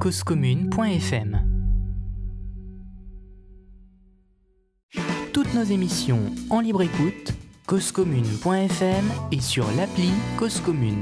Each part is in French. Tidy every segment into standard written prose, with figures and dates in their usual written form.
causecommune.fm. Toutes nos émissions en libre écoute, causecommune.fm et sur l'appli Cause Commune.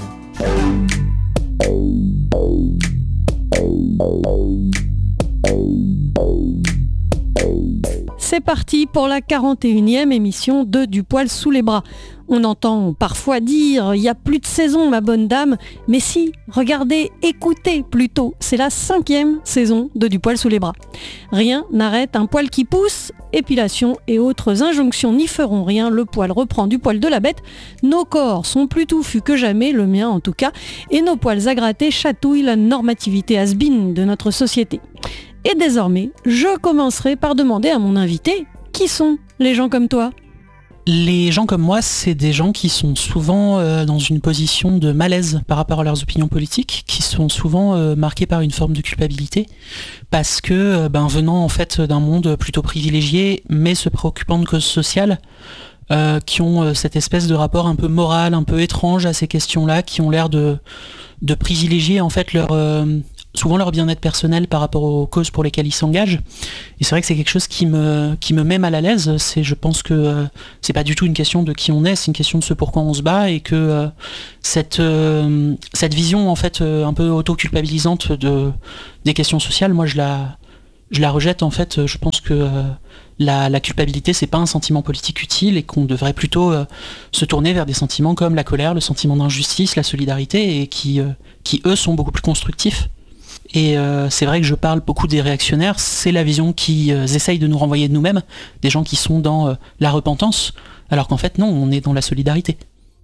C'est parti pour la 41e émission de Du poil sous les bras. On entend parfois dire « il n'y a plus de saison, ma bonne dame », mais si, regardez, écoutez plutôt, c'est la 5e saison de Du poil sous les bras. Rien n'arrête un poil qui pousse, épilation et autres injonctions n'y feront rien, le poil reprend du poil de la bête, nos corps sont plus touffus que jamais, le mien en tout cas, et nos poils à gratter chatouillent la normativité has-been de notre société. Et désormais, je commencerai par demander à mon invité, qui sont les gens comme toi ? Les gens comme moi, c'est des gens qui sont souvent dans une position de malaise par rapport à leurs opinions politiques, qui sont souvent marqués par une forme de culpabilité, parce que venant en fait d'un monde plutôt privilégié, mais se préoccupant de causes sociales, qui ont cette espèce de rapport un peu moral, un peu étrange à ces questions-là, qui ont l'air de privilégier en fait souvent leur bien-être personnel par rapport aux causes pour lesquelles ils s'engagent. Et c'est vrai que c'est quelque chose qui me met mal à l'aise. Je pense que c'est pas du tout une question de qui on est, c'est une question de ce pourquoi on se bat, et que cette vision en fait un peu auto-culpabilisante des questions sociales, moi je la rejette en fait. Je pense que la culpabilité, c'est pas un sentiment politique utile, et qu'on devrait plutôt se tourner vers des sentiments comme la colère, le sentiment d'injustice, la solidarité, et qui eux sont beaucoup plus constructifs. Et c'est vrai que je parle beaucoup des réactionnaires, c'est la vision qu'ils essayent de nous renvoyer de nous-mêmes, des gens qui sont dans la repentance, alors qu'en fait non, on est dans la solidarité.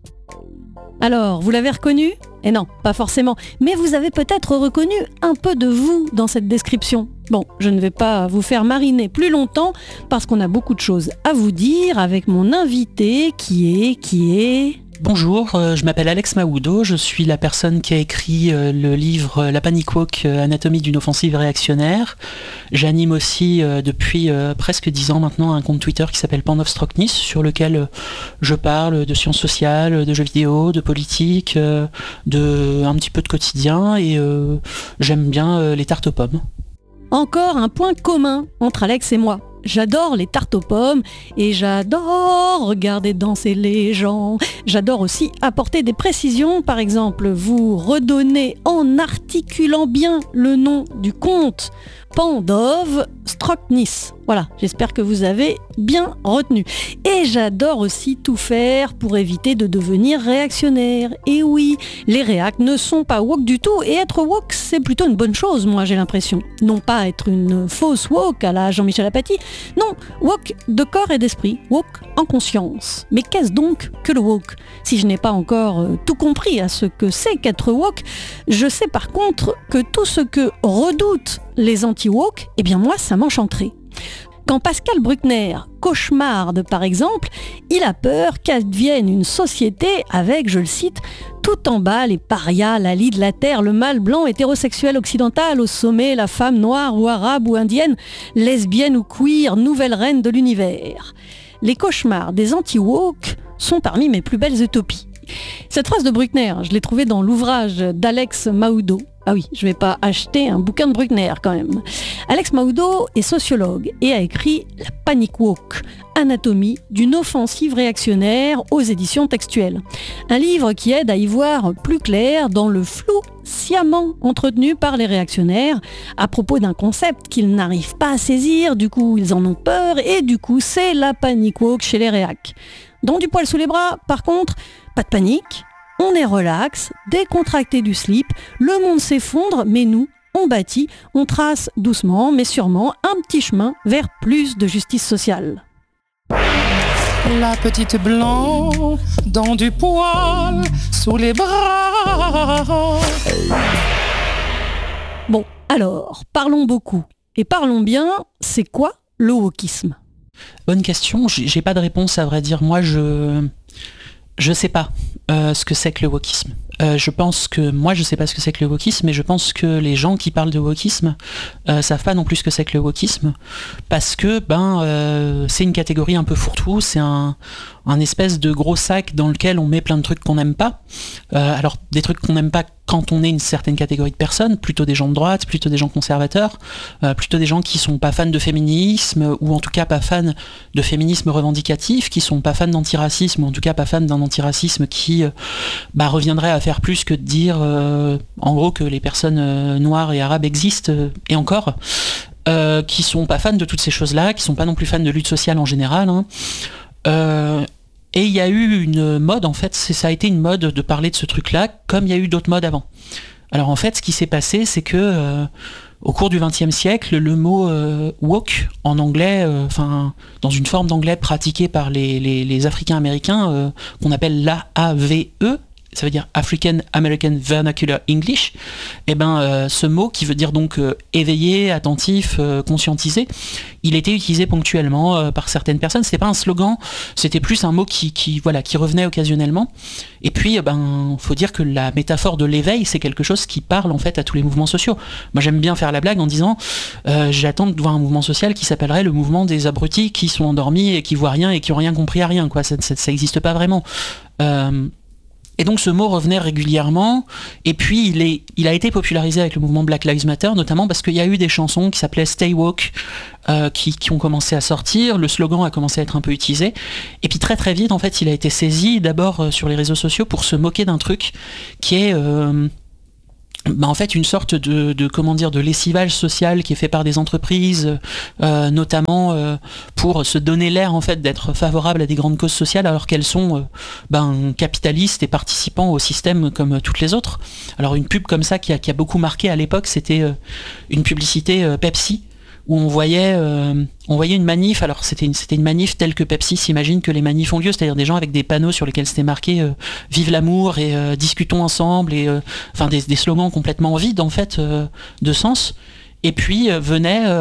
Alors, vous l'avez reconnu ? Eh non, pas forcément, mais vous avez peut-être reconnu un peu de vous dans cette description. Bon, je ne vais pas vous faire mariner plus longtemps, parce qu'on a beaucoup de choses à vous dire avec mon invité qui est... Bonjour, je m'appelle Alex Mahoudeau, je suis la personne qui a écrit le livre La Panic Walk, Anatomie d'une offensive réactionnaire. J'anime aussi depuis presque 10 ans maintenant un compte Twitter qui s'appelle Pandovstroknis, sur lequel je parle de sciences sociales, de jeux vidéo, de politique, de un petit peu de quotidien, et j'aime bien les tartes aux pommes. Encore un point commun entre Alex et moi. J'adore les tartes aux pommes et j'adore regarder danser les gens. J'adore aussi apporter des précisions. Par exemple, vous redonnez en articulant bien le nom du compte Pandovstroknis. Voilà, j'espère que vous avez bien retenu. Et j'adore aussi tout faire pour éviter de devenir réactionnaire. Et oui, les réacs ne sont pas woke du tout, et être woke, c'est plutôt une bonne chose, moi j'ai l'impression. Non pas être une fausse woke à la Jean-Michel Apathy, non, woke de corps et d'esprit, woke en conscience. Mais qu'est-ce donc que le woke ? Si je n'ai pas encore tout compris à ce que c'est qu'être woke, je sais par contre que tout ce que redoutent les anti-woke, eh bien moi ça m'enchanterait. Quand Pascal Bruckner cauchemarde par exemple, il a peur qu'advienne une société avec, je le cite, tout en bas les parias, la lie de la terre, le mâle blanc hétérosexuel occidental, au sommet la femme noire ou arabe ou indienne, lesbienne ou queer, nouvelle reine de l'univers. Les cauchemars des anti-woke sont parmi mes plus belles utopies. Cette phrase de Bruckner, je l'ai trouvée dans l'ouvrage d'Alex Mahoudeau. Ah oui, je ne vais pas acheter un bouquin de Bruckner quand même. Alex Mahoudeau est sociologue et a écrit La Panic Walk, Anatomie d'une offensive réactionnaire aux éditions textuelles. Un livre qui aide à y voir plus clair dans le flou sciemment entretenu par les réactionnaires à propos d'un concept qu'ils n'arrivent pas à saisir, du coup ils en ont peur, et du coup c'est la Panic Walk chez les réacs. Dans Du poil sous les bras, par contre, pas de panique. On est relax, décontracté du slip, le monde s'effondre, mais nous, on bâtit, on trace doucement, mais sûrement, un petit chemin vers plus de justice sociale. La petite blanc dans du poil sous les bras. Bon, alors, parlons beaucoup. Et parlons bien, c'est quoi le wokisme ? Bonne question, j'ai pas de réponse à vrai dire. Moi je sais pas ce que c'est que le wokisme. Je pense que moi je sais pas ce que c'est que le wokisme, mais je pense que les gens qui parlent de wokisme savent pas non plus ce que c'est que le wokisme, parce que c'est une catégorie un peu fourre-tout, c'est un espèce de gros sac dans lequel on met plein de trucs qu'on n'aime pas. Alors des trucs qu'on n'aime pas quand on est une certaine catégorie de personnes, plutôt des gens de droite, plutôt des gens conservateurs, plutôt des gens qui sont pas fans de féminisme, ou en tout cas pas fans de féminisme revendicatif, qui sont pas fans d'antiracisme, ou en tout cas pas fans d'un antiracisme qui reviendrait à faire plus que de dire en gros que les personnes noires et arabes existent, et encore, qui sont pas fans de toutes ces choses-là, qui sont pas non plus fans de lutte sociale en général, et il y a eu une mode, en fait, ça a été une mode de parler de ce truc-là, comme il y a eu d'autres modes avant. Alors en fait, ce qui s'est passé, c'est que au cours du XXe siècle, le mot woke en anglais, dans une forme d'anglais pratiquée par les Africains américains, qu'on appelle l'AAVE, ça veut dire African American Vernacular English, ce mot qui veut dire donc éveillé, attentif, conscientisé, il était utilisé ponctuellement par certaines personnes. C'était pas un slogan, c'était plus un mot qui revenait occasionnellement. Et puis faut dire que la métaphore de l'éveil, c'est quelque chose qui parle en fait à tous les mouvements sociaux. Moi j'aime bien faire la blague en disant j'attends de voir un mouvement social qui s'appellerait le mouvement des abrutis qui sont endormis et qui voient rien et qui ont rien compris à rien, quoi. Ça existe pas vraiment. Et donc ce mot revenait régulièrement, et puis il a été popularisé avec le mouvement Black Lives Matter, notamment parce qu'il y a eu des chansons qui s'appelaient Stay Woke, qui ont commencé à sortir, le slogan a commencé à être un peu utilisé, et puis très très vite en fait il a été saisi d'abord sur les réseaux sociaux pour se moquer d'un truc qui est en fait une sorte de lessivage social qui est fait par des entreprises, notamment pour se donner l'air en fait d'être favorables à des grandes causes sociales alors qu'elles sont capitalistes et participant au système comme toutes les autres. Alors une pub comme ça qui a beaucoup marqué à l'époque, c'était une publicité Pepsi, où on voyait une manif. Alors c'était une manif telle que Pepsi s'imagine que les manifs ont lieu, c'est-à-dire des gens avec des panneaux sur lesquels c'était marqué vive l'amour et discutons ensemble, et des slogans complètement vides en fait de sens. Et puis venaient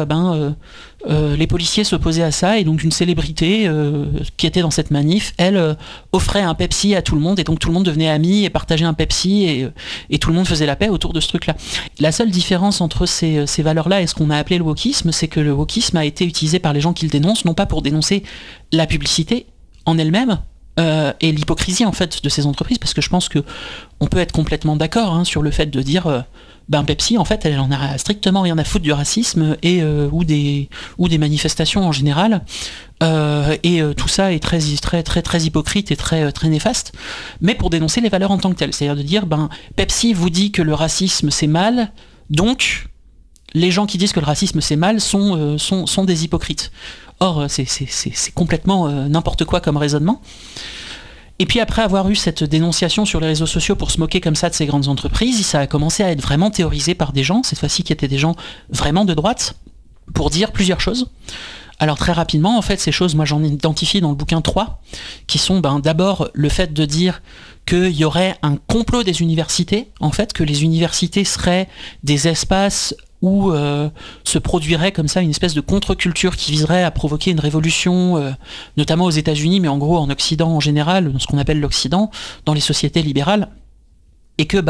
les policiers s'opposaient à ça, et donc une célébrité qui était dans cette manif, elle offrait un Pepsi à tout le monde, et donc tout le monde devenait ami et partageait un Pepsi, et tout le monde faisait la paix autour de ce truc-là. La seule différence entre ces valeurs-là et ce qu'on a appelé le wokisme, c'est que le wokisme a été utilisé par les gens qui le dénoncent, non pas pour dénoncer la publicité en elle-même, et l'hypocrisie en fait de ces entreprises, parce que je pense que on peut être complètement d'accord sur le fait de dire Pepsi en fait elle en a strictement rien à foutre du racisme et ou des manifestations en général, et tout ça est très très très très hypocrite et très très néfaste, mais pour dénoncer les valeurs en tant que telles, c'est-à-dire de dire Pepsi vous dit que le racisme c'est mal, donc les gens qui disent que le racisme c'est mal sont des hypocrites. Or c'est complètement n'importe quoi comme raisonnement. Et puis après avoir eu cette dénonciation sur les réseaux sociaux pour se moquer comme ça de ces grandes entreprises, ça a commencé à être vraiment théorisé par des gens, cette fois-ci qui étaient des gens vraiment de droite, pour dire plusieurs choses. Alors très rapidement, en fait, ces choses, moi j'en identifie dans le bouquin 3, qui sont d'abord le fait de dire qu'il y aurait un complot des universités, en fait, que les universités seraient des espaces où se produirait comme ça une espèce de contre-culture qui viserait à provoquer une révolution, notamment aux États-Unis, mais en gros en Occident en général, dans ce qu'on appelle l'Occident, dans les sociétés libérales, et que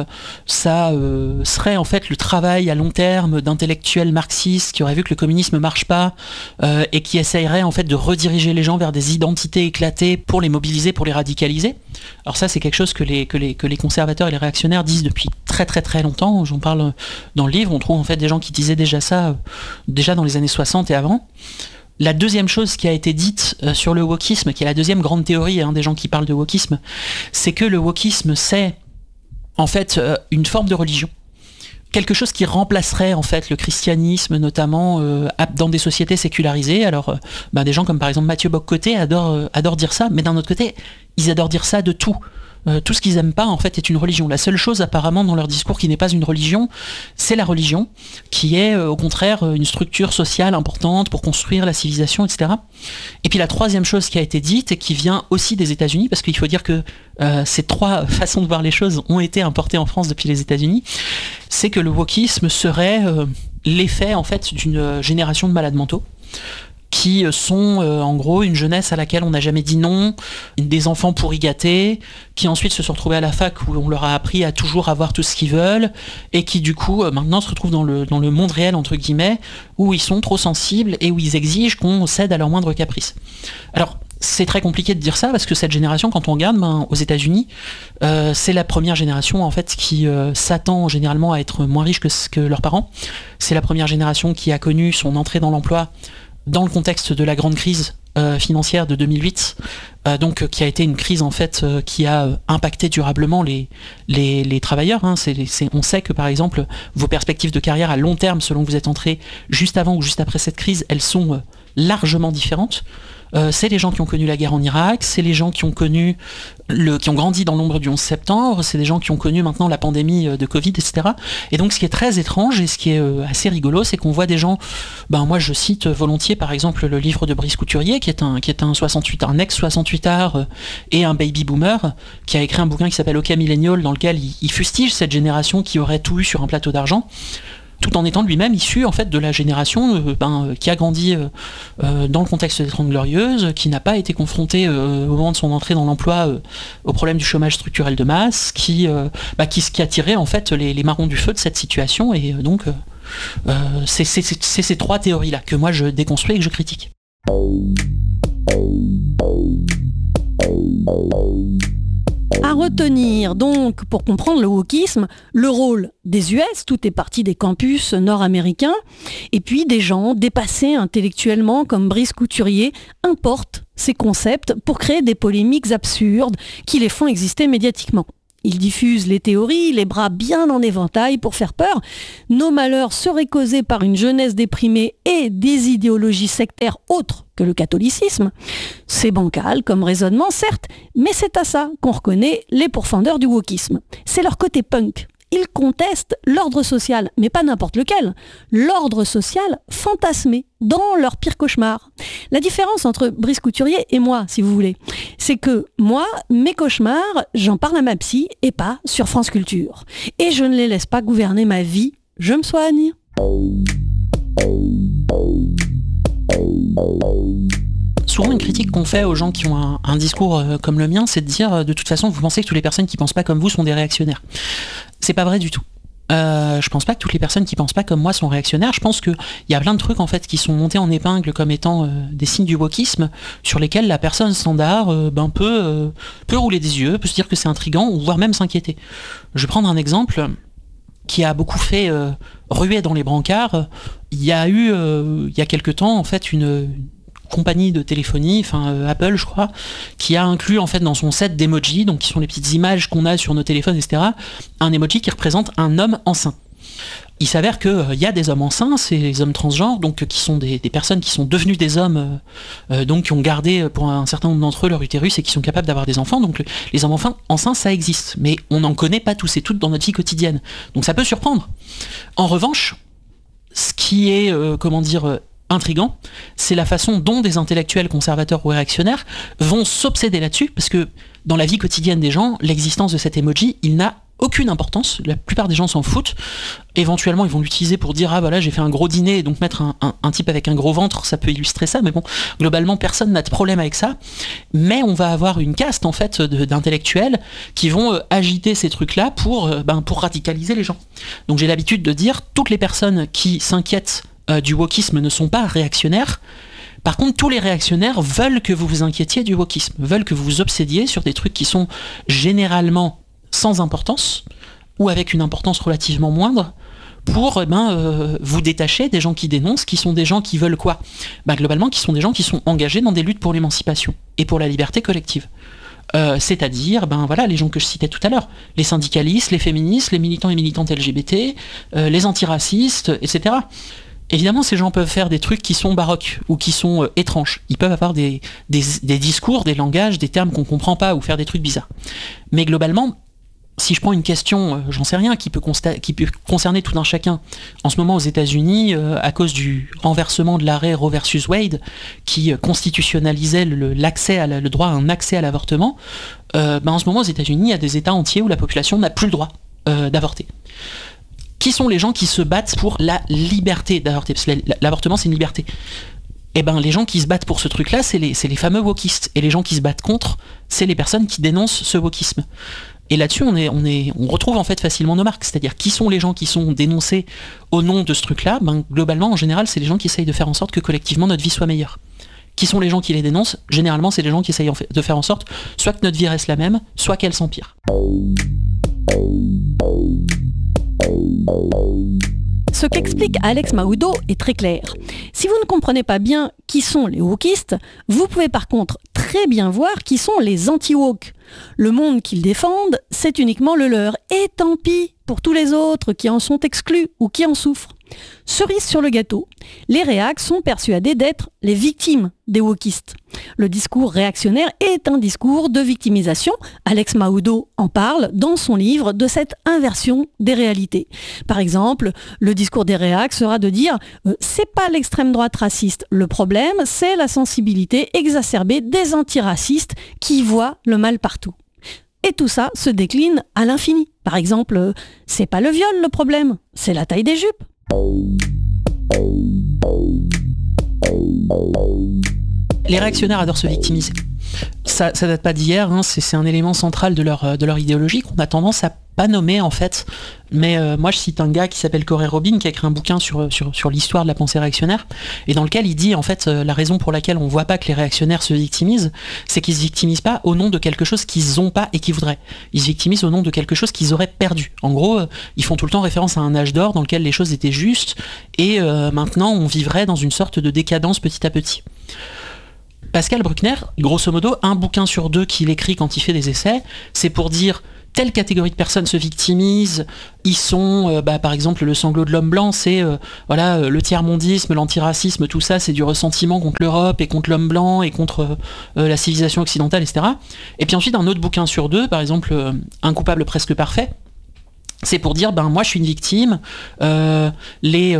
ça serait en fait le travail à long terme d'intellectuels marxistes qui auraient vu que le communisme marche pas, et qui essayeraient en fait de rediriger les gens vers des identités éclatées pour les mobiliser, pour les radicaliser. Alors ça c'est quelque chose que les conservateurs et les réactionnaires disent depuis très très très longtemps. J'en parle dans le livre, on trouve en fait des gens qui disaient déjà ça déjà dans les années 60 et avant. La deuxième chose qui a été dite sur le wokisme, qui est la deuxième grande théorie des gens qui parlent de wokisme, c'est que le wokisme c'est en fait une forme de religion, quelque chose qui remplacerait en fait le christianisme, notamment dans des sociétés sécularisées. Alors des gens comme par exemple Mathieu Bock-Côté adorent dire ça, mais d'un autre côté ils adorent dire ça de tout. Tout ce qu'ils aiment pas en fait est une religion. La seule chose apparemment dans leur discours qui n'est pas une religion, c'est la religion, qui est au contraire une structure sociale importante pour construire la civilisation, etc. Et puis la troisième chose qui a été dite et qui vient aussi des États-Unis, parce qu'il faut dire que ces trois façons de voir les choses ont été importées en France depuis les États-Unis, c'est que le wokisme serait l'effet en fait d'une génération de malades mentaux qui sont en gros une jeunesse à laquelle on n'a jamais dit non, des enfants pourri gâtés, qui ensuite se sont retrouvés à la fac où on leur a appris à toujours avoir tout ce qu'ils veulent, et qui du coup maintenant se retrouvent dans le monde réel entre guillemets, où ils sont trop sensibles et où ils exigent qu'on cède à leur moindre caprice. Alors c'est très compliqué de dire ça parce que cette génération, quand on regarde, aux États-Unis, c'est la première génération en fait qui s'attend généralement à être moins riche que leurs parents. C'est la première génération qui a connu son entrée dans l'emploi dans le contexte de la grande crise financière de 2008, qui a été une crise en fait qui a impacté durablement les travailleurs. On sait que par exemple vos perspectives de carrière à long terme, selon que vous êtes entré juste avant ou juste après cette crise, elles sont largement différentes. C'est les gens qui ont connu la guerre en Irak, c'est les gens qui ont connu qui ont grandi dans l'ombre du 11 septembre, c'est des gens qui ont connu maintenant la pandémie de Covid, etc. Et donc ce qui est très étrange et ce qui est assez rigolo, c'est qu'on voit des gens, moi je cite volontiers par exemple le livre de Brice Couturier, qui est un ex-68ard et un baby boomer, qui a écrit un bouquin qui s'appelle OK Millennial, dans lequel il fustige cette génération qui aurait tout eu sur un plateau d'argent, tout en étant lui-même issu en fait de la génération qui a grandi dans le contexte des 30 Glorieuses, qui n'a pas été confronté au moment de son entrée dans l'emploi au problème du chômage structurel de masse, qui a tiré en fait les marrons du feu de cette situation, et donc c'est ces trois théories-là que moi je déconstruis et que je critique. À retenir donc, pour comprendre le wokisme, le rôle des US, tout est parti des campus nord-américains, et puis des gens dépassés intellectuellement comme Brice Couturier importent ces concepts pour créer des polémiques absurdes qui les font exister médiatiquement. Ils diffusent les théories, les bras bien en éventail pour faire peur. Nos malheurs seraient causés par une jeunesse déprimée et des idéologies sectaires autres que le catholicisme. C'est bancal comme raisonnement, certes, mais c'est à ça qu'on reconnaît les pourfendeurs du wokisme. C'est leur côté punk. Ils contestent l'ordre social, mais pas n'importe lequel. L'ordre social fantasmé dans leur pire cauchemar. La différence entre Brice Couturier et moi, si vous voulez, c'est que moi, mes cauchemars, j'en parle à ma psy et pas sur France Culture. Et je ne les laisse pas gouverner ma vie, je me soigne. Souvent, une critique qu'on fait aux gens qui ont un discours comme le mien, c'est de dire, de toute façon, vous pensez que toutes les personnes qui pensent pas comme vous sont des réactionnaires. C'est pas vrai du tout. Je pense pas que toutes les personnes qui pensent pas comme moi sont réactionnaires. Je pense qu'il y a plein de trucs en fait qui sont montés en épingle comme étant des signes du wokisme, sur lesquels la personne standard peut rouler des yeux, peut se dire que c'est intriguant, ou voire même s'inquiéter. Je vais prendre un exemple qui a beaucoup fait ruer dans les brancards. Il y a eu il y a quelque temps en fait une compagnie de téléphonie, Apple je crois, qui a inclus en fait dans son set d'emojis, donc qui sont les petites images qu'on a sur nos téléphones, etc., un emoji qui représente un homme enceint. Il s'avère qu'il y a des hommes enceints, c'est les hommes transgenres, donc qui sont des personnes qui sont devenues des hommes, donc qui ont gardé pour un certain nombre d'entre eux leur utérus et qui sont capables d'avoir des enfants. Donc les hommes enceints, ça existe, mais on n'en connaît pas tous et toutes dans notre vie quotidienne. Donc ça peut surprendre. En revanche, ce qui est, intriguant, c'est la façon dont des intellectuels conservateurs ou réactionnaires vont s'obséder là-dessus, parce que dans la vie quotidienne des gens, l'existence de cet emoji, il n'a aucune importance, la plupart des gens s'en foutent. Éventuellement ils vont l'utiliser pour dire ah voilà j'ai fait un gros dîner, et donc mettre un type avec un gros ventre, ça peut illustrer ça, mais bon, globalement personne n'a de problème avec ça. Mais on va avoir une caste en fait d'intellectuels qui vont agiter ces trucs là pour radicaliser les gens. Donc j'ai l'habitude de dire toutes les personnes qui s'inquiètent du wokisme ne sont pas réactionnaires. Par contre, tous les réactionnaires veulent que vous vous inquiétiez du wokisme, veulent que vous vous obsédiez sur des trucs qui sont généralement sans importance, ou avec une importance relativement moindre, pour vous détacher des gens qui dénoncent, qui sont des gens qui veulent quoi ? Globalement, qui sont des gens qui sont engagés dans des luttes pour l'émancipation et pour la liberté collective. C'est-à-dire les gens que je citais tout à l'heure, les syndicalistes, les féministes, les militants et militantes LGBT, les antiracistes, etc. Évidemment, ces gens peuvent faire des trucs qui sont baroques ou qui sont étranges. Ils peuvent avoir des discours, des langages, des termes qu'on comprend pas, ou faire des trucs bizarres. Mais globalement, si je prends une question, j'en sais rien, qui peut concerner tout un chacun, en ce moment aux États-Unis, à cause du renversement de l'arrêt Roe versus Wade, qui constitutionnalisait le droit à un accès à l'avortement, en ce moment aux États-Unis, il y a des États entiers où la population n'a plus le droit d'avorter. Qui sont les gens qui se battent pour la liberté d'avorter ? Parce que l'avortement, c'est une liberté. Les gens qui se battent pour ce truc-là, c'est les fameux wokistes. Et les gens qui se battent contre, c'est les personnes qui dénoncent ce wokisme. Et là-dessus, on retrouve en fait facilement nos marques. C'est-à-dire, qui sont les gens qui sont dénoncés au nom de ce truc-là ? Globalement, en général, c'est les gens qui essayent de faire en sorte que collectivement, notre vie soit meilleure. Qui sont les gens qui les dénoncent? Généralement, c'est les gens qui essayent de faire en sorte soit que notre vie reste la même, soit qu'elle s'empire. Ce qu'explique Alex Mahoudeau est très clair. Si vous ne comprenez pas bien qui sont les wokistes, vous pouvez par contre très bien voir qui sont les anti-woke. Le monde qu'ils défendent, c'est uniquement le leur. Et tant pis pour tous les autres qui en sont exclus ou qui en souffrent. Cerise sur le gâteau, les réacs sont persuadés d'être les victimes des wokistes. Le discours réactionnaire est un discours de victimisation. Alex Mahoudeau en parle dans son livre de cette inversion des réalités. Par exemple, le discours des réacs sera de dire c'est pas l'extrême droite raciste, le problème c'est la sensibilité exacerbée des antiracistes qui voient le mal partout. Et tout ça se décline à l'infini. Par exemple, c'est pas le viol le problème, c'est la taille des jupes. Les réactionnaires adorent se victimiser. Ça date pas d'hier, hein, c'est un élément central de leur idéologie qu'on a tendance à pas nommer en fait. Mais moi je cite un gars qui s'appelle Corey Robin qui a écrit un bouquin sur l'histoire de la pensée réactionnaire et dans lequel il dit en fait la raison pour laquelle on voit pas que les réactionnaires se victimisent, c'est qu'ils se victimisent pas au nom de quelque chose qu'ils ont pas et qu'ils voudraient. Ils se victimisent au nom de quelque chose qu'ils auraient perdu. En gros, ils font tout le temps référence à un âge d'or dans lequel les choses étaient justes et maintenant on vivrait dans une sorte de décadence petit à petit. Pascal Bruckner, grosso modo, un bouquin sur 2 qu'il écrit quand il fait des essais, c'est pour dire telle catégorie de personnes se victimisent, ils sont, par exemple, le sanglot de l'homme blanc, c'est le tiers-mondisme, l'antiracisme, tout ça, c'est du ressentiment contre l'Europe et contre l'homme blanc et contre la civilisation occidentale, etc. Et puis ensuite, un autre bouquin sur 2, par exemple, Un coupable presque parfait, c'est pour dire moi je suis une victime, les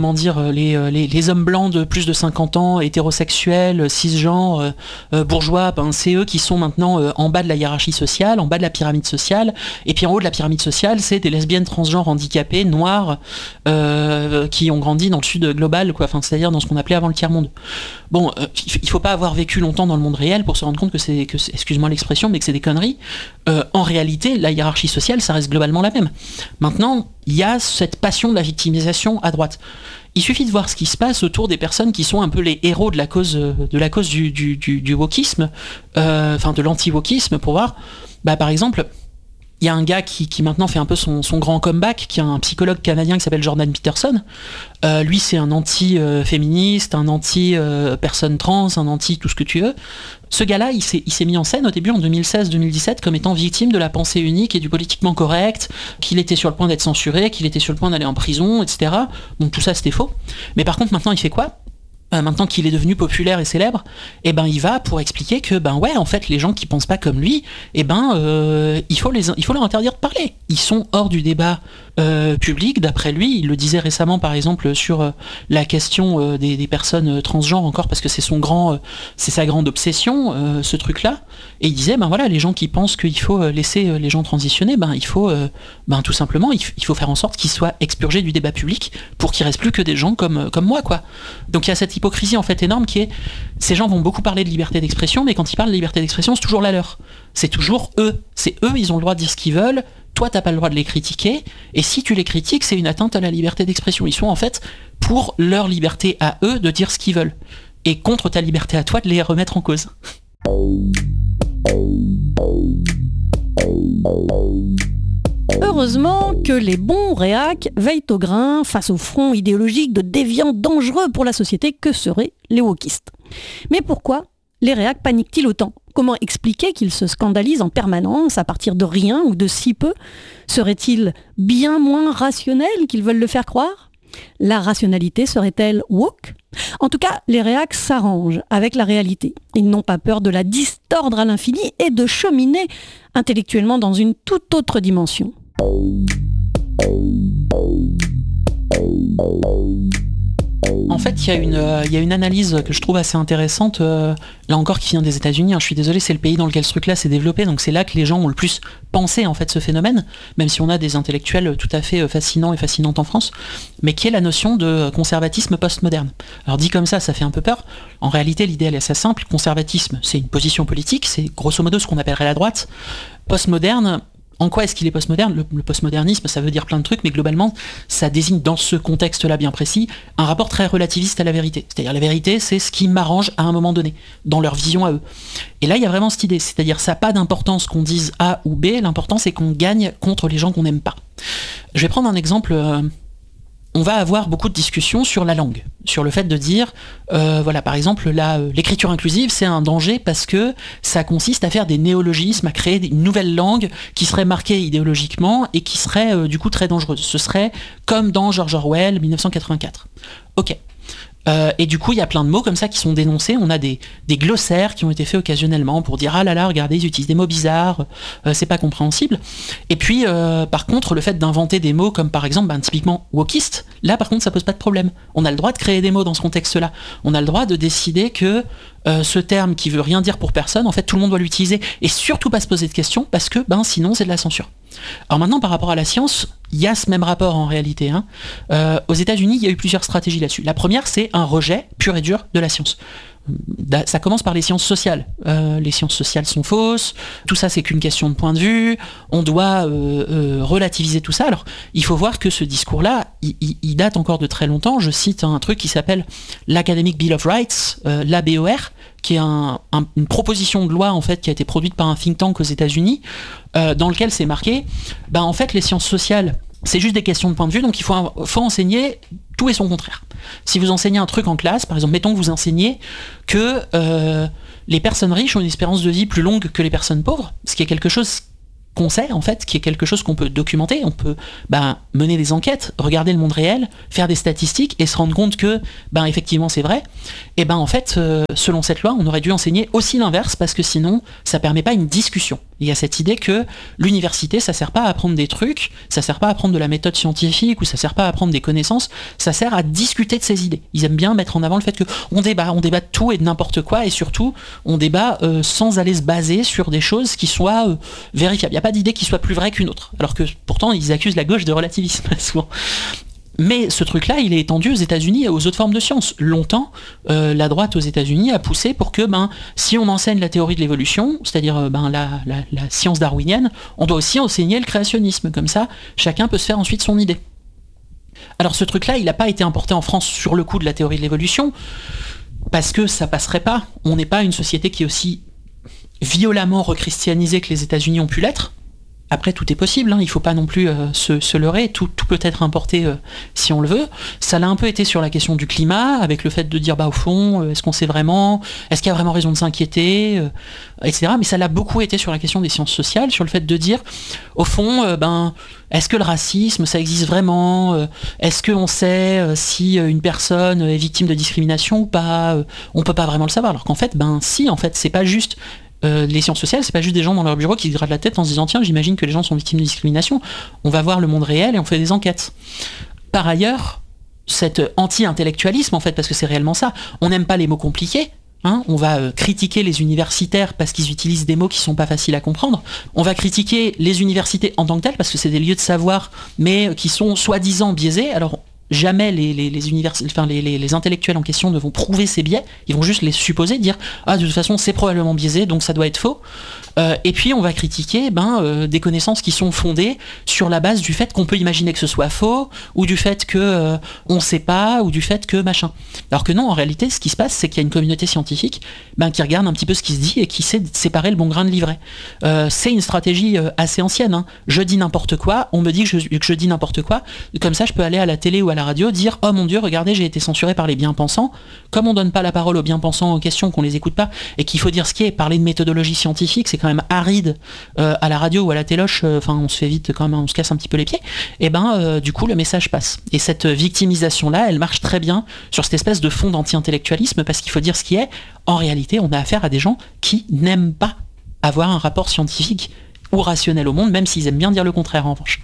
hommes blancs de plus de 50 ans, hétérosexuels, cisgenres, bourgeois, c'est eux qui sont maintenant en bas de la hiérarchie sociale, en bas de la pyramide sociale, et puis en haut de la pyramide sociale c'est des lesbiennes transgenres handicapées, noires, qui ont grandi dans le sud global, c'est-à-dire dans ce qu'on appelait avant le tiers-monde. Bon, il faut pas avoir vécu longtemps dans le monde réel pour se rendre compte que c'est excuse-moi l'expression, mais que c'est des conneries. En réalité, la hiérarchie sociale, ça reste globalement la même. Maintenant, il y a cette passion de la victimisation à droite. Il suffit de voir ce qui se passe autour des personnes qui sont un peu les héros de la cause du wokisme, de l'anti-wokisme, pour voir, par exemple, il y a un gars qui maintenant fait un peu son grand comeback, qui est un psychologue canadien qui s'appelle Jordan Peterson. Lui, c'est un anti-féministe, un anti-personne trans, un anti tout ce que tu veux. Ce gars-là, il s'est mis en scène au début, en 2016-2017, comme étant victime de la pensée unique et du politiquement correct, qu'il était sur le point d'être censuré, qu'il était sur le point d'aller en prison, etc. Donc tout ça, c'était faux. Mais par contre, maintenant, il fait quoi ? Maintenant qu'il est devenu populaire et célèbre, il va pour expliquer que en fait les gens qui pensent pas comme lui, il faut leur interdire de parler. Ils sont hors du débat public, d'après lui. Il le disait récemment par exemple sur la question des personnes transgenres, encore parce que c'est sa grande obsession, ce truc-là. Et il disait les gens qui pensent qu'il faut laisser les gens transitionner, il faut tout simplement il faut faire en sorte qu'ils soient expurgés du débat public pour qu'il reste plus que des gens comme moi, quoi. Donc il y a cette hypocrisie en fait énorme qui est, ces gens vont beaucoup parler de liberté d'expression, mais quand ils parlent de liberté d'expression, c'est toujours la leur. C'est toujours eux. C'est eux, ils ont le droit de dire ce qu'ils veulent, toi t'as pas le droit de les critiquer, et si tu les critiques, c'est une atteinte à la liberté d'expression. Ils sont en fait pour leur liberté à eux de dire ce qu'ils veulent, et contre ta liberté à toi de les remettre en cause. Heureusement que les bons réacs veillent au grain face au front idéologique de déviants dangereux pour la société que seraient les wokistes. Mais pourquoi les réacs paniquent-ils autant ? Comment expliquer qu'ils se scandalisent en permanence à partir de rien ou de si peu ? Seraient-ils bien moins rationnels qu'ils veulent le faire croire ? La rationalité serait-elle woke ? En tout cas, les réacs s'arrangent avec la réalité. Ils n'ont pas peur de la distordre à l'infini et de cheminer intellectuellement dans une toute autre dimension. En fait, il y a une analyse que je trouve assez intéressante, là encore qui vient des États-Unis. Je suis désolé, c'est le pays dans lequel ce truc-là s'est développé, donc c'est là que les gens ont le plus pensé en fait ce phénomène, même si on a des intellectuels tout à fait fascinants et fascinantes en France, mais qui est la notion de conservatisme postmoderne. Alors dit comme ça fait un peu peur. En réalité, l'idée elle est assez simple. Conservatisme, c'est une position politique, c'est grosso modo ce qu'on appellerait la droite. Postmoderne, En quoi est-ce qu'il est postmoderne ? Le postmodernisme, ça veut dire plein de trucs, mais globalement, ça désigne dans ce contexte-là bien précis, un rapport très relativiste à la vérité. C'est-à-dire la vérité, c'est ce qui m'arrange à un moment donné, dans leur vision à eux. Et là, il y a vraiment cette idée, c'est-à-dire ça n'a pas d'importance qu'on dise A ou B, l'important c'est qu'on gagne contre les gens qu'on n'aime pas. Je vais prendre un exemple... on va avoir beaucoup de discussions sur la langue, sur le fait de dire, voilà, par exemple, l'écriture inclusive, c'est un danger parce que ça consiste à faire des néologismes, à créer une nouvelle langue qui serait marquée idéologiquement et qui serait du coup très dangereuse. Ce serait comme dans George Orwell, 1984. Ok. Et du coup, il y a plein de mots comme ça qui sont dénoncés. On a des glossaires qui ont été faits occasionnellement pour dire « Ah là là, regardez, ils utilisent des mots bizarres, c'est pas compréhensible. » Et puis, par contre, le fait d'inventer des mots comme par exemple, typiquement wokiste, là par contre, ça pose pas de problème. On a le droit de créer des mots dans ce contexte-là. On a le droit de décider que ce terme qui veut rien dire pour personne, en fait, tout le monde doit l'utiliser. Et surtout pas se poser de questions parce que sinon, c'est de la censure. Alors maintenant, par rapport à la science, il y a ce même rapport en réalité. Aux États-Unis, il y a eu plusieurs stratégies là-dessus. La première, c'est un rejet pur et dur de la science. Ça commence par les sciences sociales. Les sciences sociales sont fausses, tout ça c'est qu'une question de point de vue, on doit relativiser tout ça. Alors il faut voir que ce discours-là, il date encore de très longtemps. Je cite un truc qui s'appelle l'Academic Bill of Rights, l'ABOR, qui est une proposition de loi en fait qui a été produite par un think tank aux États-Unis, dans lequel c'est marqué, en fait les sciences sociales, c'est juste des questions de point de vue, donc il faut enseigner tout et son contraire. Si vous enseignez un truc en classe, par exemple, mettons que vous enseignez que les personnes riches ont une espérance de vie plus longue que les personnes pauvres, ce qui est quelque chose qu'on sait en fait, qui est quelque chose qu'on peut documenter, on peut mener des enquêtes, regarder le monde réel, faire des statistiques et se rendre compte que effectivement c'est vrai, et en fait selon cette loi on aurait dû enseigner aussi l'inverse parce que sinon ça permet pas une discussion. Il y a cette idée que l'université ça sert pas à apprendre des trucs, ça sert pas à apprendre de la méthode scientifique ou ça sert pas à apprendre des connaissances, ça sert à discuter de ces idées. Ils aiment bien mettre en avant le fait que on débat de tout et de n'importe quoi et surtout on débat sans aller se baser sur des choses qui soient vérifiables. Il n'y a pas d'idée qui soit plus vraie qu'une autre, alors que pourtant ils accusent la gauche de relativisme souvent. Mais ce truc-là, il est étendu aux États-Unis et aux autres formes de sciences. Longtemps, la droite aux États-Unis a poussé pour que, si on enseigne la théorie de l'évolution, c'est-à-dire la science darwinienne, on doit aussi enseigner le créationnisme. Comme ça, chacun peut se faire ensuite son idée. Alors ce truc-là, il n'a pas été importé en France sur le coup de la théorie de l'évolution, parce que ça passerait pas. On n'est pas une société qui est aussi violemment rechristianisée que les États-Unis ont pu l'être. Après, tout est possible, il ne faut pas non plus se leurrer, tout peut être importé si on le veut. Ça l'a un peu été sur la question du climat, avec le fait de dire, au fond, est-ce qu'on sait vraiment, est-ce qu'il y a vraiment raison de s'inquiéter, etc. Mais ça l'a beaucoup été sur la question des sciences sociales, sur le fait de dire, au fond, est-ce que le racisme, ça existe vraiment, est-ce qu'on sait si une personne est victime de discrimination ou pas, on peut pas vraiment le savoir, alors qu'en fait, si, en fait, c'est pas juste... les sciences sociales, c'est pas juste des gens dans leur bureau qui se grattent la tête en se disant tiens, j'imagine que les gens sont victimes de discrimination. On va voir le monde réel et on fait des enquêtes. Par ailleurs, cet anti-intellectualisme, en fait, parce que c'est réellement ça, on n'aime pas les mots compliqués. On va critiquer les universitaires parce qu'ils utilisent des mots qui sont pas faciles à comprendre. On va critiquer les universités en tant que telles parce que c'est des lieux de savoir, mais qui sont soi-disant biaisés. Alors jamais les intellectuels en question ne vont prouver ces biais, ils vont juste les supposer, dire de toute façon c'est probablement biaisé donc ça doit être faux. Et puis on va critiquer des connaissances qui sont fondées sur la base du fait qu'on peut imaginer que ce soit faux, ou du fait que on sait pas, ou du fait que machin. Alors que non, en réalité ce qui se passe c'est qu'il y a une communauté scientifique qui regarde un petit peu ce qui se dit et qui sait séparer le bon grain de l'ivraie. C'est une stratégie assez ancienne. Je dis n'importe quoi, on me dit que je dis n'importe quoi, comme ça je peux aller à la télé ou à la radio dire oh mon Dieu, regardez, j'ai été censuré par les bien-pensants. Comme on donne pas la parole aux bien-pensants en question, qu'on les écoute pas, et qu'il faut dire ce qui est, parler de méthodologie scientifique, c'est quand même aride à la radio ou à la téloche, on se fait vite quand même, on se casse un petit peu les pieds, et du coup le message passe. Et cette victimisation-là, elle marche très bien sur cette espèce de fond d'anti-intellectualisme, parce qu'il faut dire ce qui est, en réalité, on a affaire à des gens qui n'aiment pas avoir un rapport scientifique ou rationnel au monde, même s'ils aiment bien dire le contraire en revanche.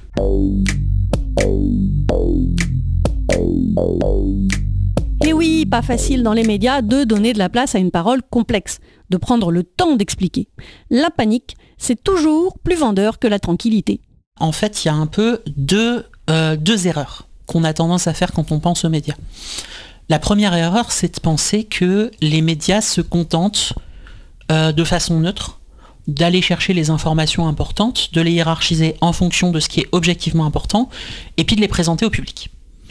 Et oui, pas facile dans les médias de donner de la place à une parole complexe, de prendre le temps d'expliquer. La panique, c'est toujours plus vendeur que la tranquillité. En fait, il y a un peu deux erreurs qu'on a tendance à faire quand on pense aux médias. La première erreur, c'est de penser que les médias se contentent de façon neutre d'aller chercher les informations importantes, de les hiérarchiser en fonction de ce qui est objectivement important, et puis de les présenter au public.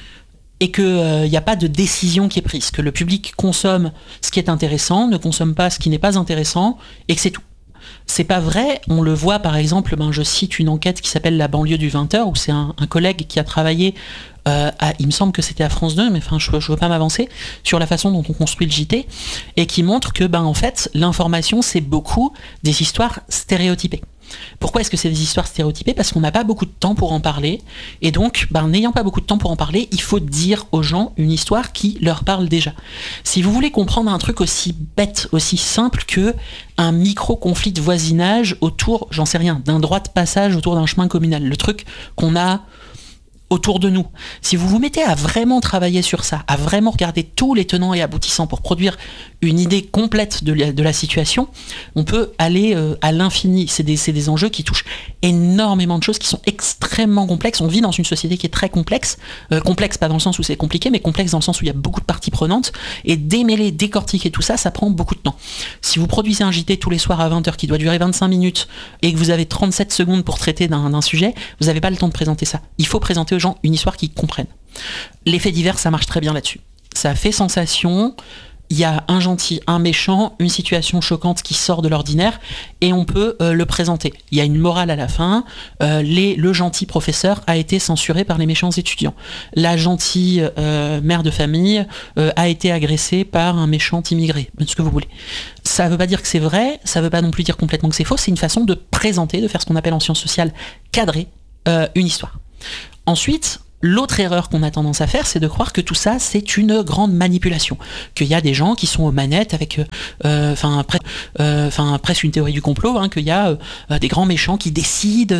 Et qu'il n'y a pas de décision qui est prise, que le public consomme ce qui est intéressant, ne consomme pas ce qui n'est pas intéressant, et que c'est tout. C'est pas vrai, on le voit par exemple, je cite une enquête qui s'appelle La banlieue du 20h, où c'est un collègue qui a travaillé, il me semble que c'était à France 2, mais je veux pas m'avancer, sur la façon dont on construit le JT, et qui montre que en fait, l'information c'est beaucoup des histoires stéréotypées. Pourquoi est-ce que c'est des histoires stéréotypées ? Parce qu'on n'a pas beaucoup de temps pour en parler, et donc, n'ayant pas beaucoup de temps pour en parler, il faut dire aux gens une histoire qui leur parle déjà. Si vous voulez comprendre un truc aussi bête, aussi simple que un micro-conflit de voisinage autour, j'en sais rien, d'un droit de passage autour d'un chemin communal, le truc qu'on a autour de nous. Si vous vous mettez à vraiment travailler sur ça, à vraiment regarder tous les tenants et aboutissants pour produire une idée complète de la situation, on peut aller à l'infini. C'est des enjeux qui touchent énormément de choses, qui sont extrêmement complexes. On vit dans une société qui est très complexe. Complexe pas dans le sens où c'est compliqué, mais complexe dans le sens où il y a beaucoup de parties prenantes. Et démêler, décortiquer tout ça, ça prend beaucoup de temps. Si vous produisez un JT tous les soirs à 20h qui doit durer 25 minutes et que vous avez 37 secondes pour traiter d'un sujet, vous n'avez pas le temps de présenter ça. Il faut présenter aux gens une histoire qu'ils comprennent. Les faits divers, ça marche très bien là-dessus. Ça fait sensation, il y a un gentil, un méchant, une situation choquante qui sort de l'ordinaire, et on peut le présenter. Il y a une morale à la fin, le gentil professeur a été censuré par les méchants étudiants. La gentille mère de famille a été agressée par un méchant immigré, ce que vous voulez. Ça ne veut pas dire que c'est vrai, ça ne veut pas non plus dire complètement que c'est faux, c'est une façon de présenter, de faire ce qu'on appelle en sciences sociales cadrer une histoire. Ensuite, l'autre erreur qu'on a tendance à faire, c'est de croire que tout ça, c'est une grande manipulation. Qu'il y a des gens qui sont aux manettes avec, presque une théorie du complot, qu'il y a des grands méchants qui décident